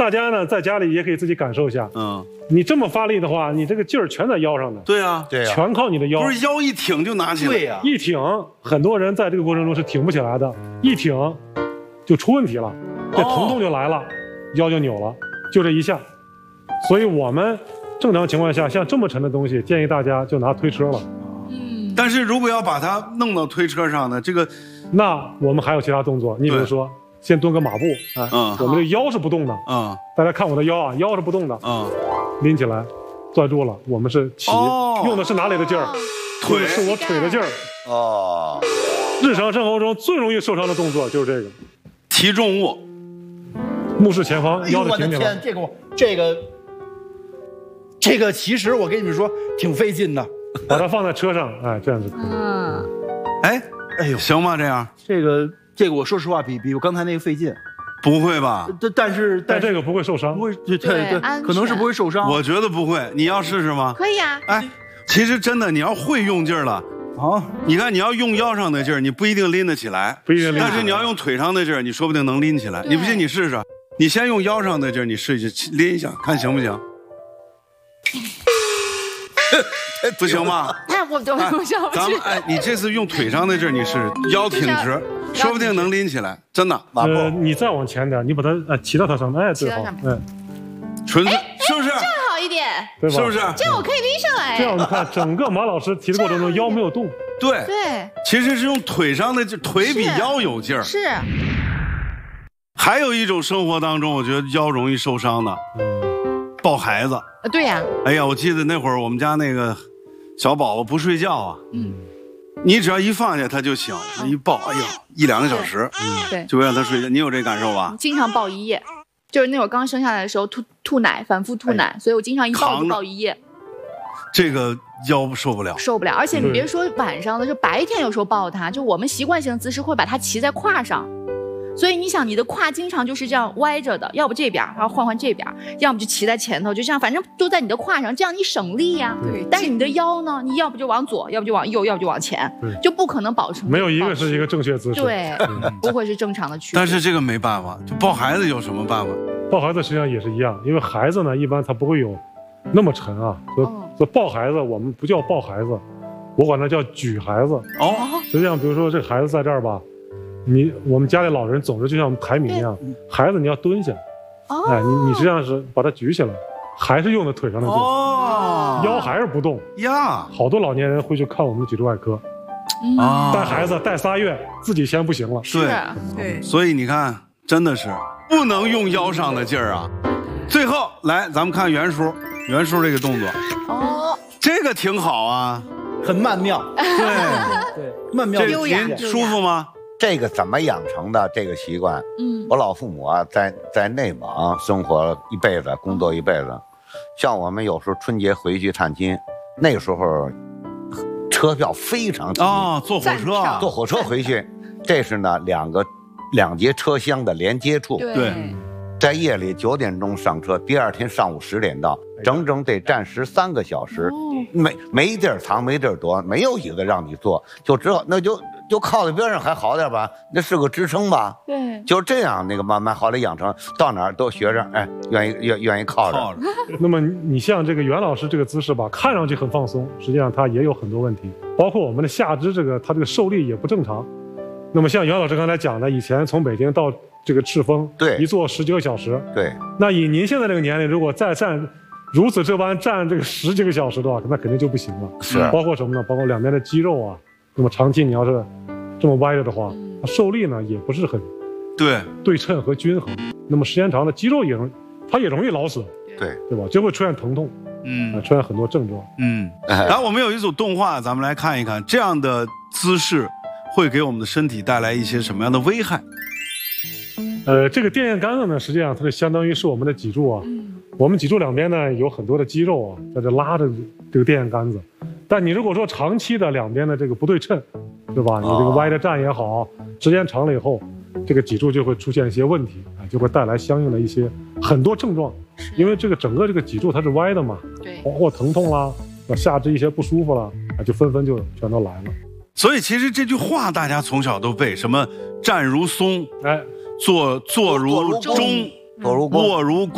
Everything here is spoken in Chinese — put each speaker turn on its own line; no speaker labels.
大家呢在家里也可以自己感受一下。你这么发力的话，你这个劲儿全在腰上呢。
对啊，对啊，
全靠你的腰。
不是腰一挺就拿起来。
对呀，
一挺，很多人在这个过程中是挺不起来的，一挺就出问题了，这疼痛就来了，腰就扭了，就这一下。所以我们正常情况下，像这么沉的东西，建议大家就拿推车了。
但是如果要把它弄到推车上呢，这个，
那我们还有其他动作，你比如说。先蹲个马步啊，我们这腰是不动的大家看我的腰啊，腰是不动的拎起来，攥住了，我们是起，用的是哪里的劲儿？腿是我腿的劲儿。日常生活中最容易受伤的动作就是这个，
提重物，
目视前方，腰得挺起来。
这个其实我跟你们说挺费劲的，
把它放在车上，哎，这样就可以。
哎呦，行吗？这样，
这个我说实话比我刚才那个费劲。
不会吧？
但
这个不会受伤，
不会，对，可能是不会受伤。
我觉得不会，你要试试吗？
可以啊。
哎，其实真的，你要会用劲儿了你看你要用腰上的劲儿，你不一定拎得起来，
不一定拎得起来。
但是你要用腿上的劲儿，你说不定能拎起来。你不信你试试，你先用腰上的劲儿，你试一试拎一下，看行不行？不行吗？
我上不去。
咱们你这次用腿上的劲儿，你试试腰挺直，说不定能拎起来，真的。
你再往前点，你把它骑到它上面，哎，对好，
纯粹是不是？
这样好一点，
对吧？
是不是？
这样我可以拎上来。
这样你看，整个马老师提的过程中腰没有动。
对，其实是用腿上的劲，腿比腰有劲儿。
是。
还有一种生活当中，我觉得腰容易受伤的，抱孩子。
对呀。
哎呀，我记得那会儿我们家那个小宝宝不睡觉啊，你只要一放下他就醒，一抱，哎呀，1-2个小时，
对，
就让他睡觉。你有这感受吧？
经常抱一夜，就是那会儿刚生下来的时候吐奶，反复吐奶，所以我经常一抱就抱一夜。
这个腰受不了，
而且你别说晚上的，就白天有时候抱他，就我们习惯性的姿势会把他骑在胯上。所以你想，你的胯经常就是这样歪着的，要不这边，然后换这边，要么就骑在前头，就这样，反正都在你的胯上，这样你省力呀。对。但是你的腰呢，你要不就往左，要不就往右，要不就往前，就不可能保持。
没有一个是一个正确姿势。
对，不会是正常的区别。
但是这个没办法，就抱孩子有什么办法？
抱孩子实际上也是一样，因为孩子呢，一般他不会有那么沉啊，所以抱孩子我们不叫抱孩子，我管它叫举孩子。实际上，比如说这孩子在这儿吧。我们家里老人总是就像抬米一样，孩子你要蹲下，你实际上是把他举起来，还是用的腿上的劲，腰还是不动
呀。
好多老年人会去看我们的脊柱外科，带孩子带3月，自己先不行了。
对，所以你看，真的是不能用腰上的劲儿啊。最后来，咱们看袁叔这个动作，这个挺好啊，
很曼妙，对，曼妙
优雅，
舒服吗？
这个怎么养成的这个习惯？我老父母啊，在内蒙生活一辈子，工作一辈子。像我们有时候春节回去探亲，那个时候车票非常低坐火车回去，这是呢两节车厢的连接处。
对，
在夜里9点钟上车，第二天上午10点到，整整得站13个小时，没地儿藏，没地儿躲，没有椅子让你坐，就只好就靠在边上还好点吧，那是个支撑吧。
对，
就这样那个慢慢后来养成，到哪儿都学着，哎，愿意靠着。
那么你像这个袁老师这个姿势吧，看上去很放松，实际上它也有很多问题，包括我们的下肢它这个受力也不正常。那么像袁老师刚才讲的，以前从北京到这个赤峰，
对，
一坐10几个小时，
对。
那以您现在这个年龄，如果再站如此这般站这个10几个小时的话，那肯定就不行了。
是，
包括什么呢？包括两边的肌肉啊。那么长期你要是这么歪着的话，它受力呢也不是很对称和均衡。那么时间长了，肌肉也容易劳损，对吧？就会出现疼痛，出现很多症状。
然后我们有一组动画，咱们来看一看这样的姿势会给我们的身体带来一些什么样的危害。
这个电线杆子呢，实际上它是相当于是我们的脊柱啊。我们脊柱两边呢有很多的肌肉啊，在这拉着这个电线杆子。但你如果说长期的两边的这个不对称，对吧？你这个歪着站也好，时间长了以后，这个脊柱就会出现一些问题啊，就会带来相应的一些很多症状。因为这个整个这个脊柱它是歪的嘛，包括疼痛啦，下肢一些不舒服啦，就纷纷就全都来了。
所以其实这句话大家从小都背，什么站如松，坐如钟，卧如弓。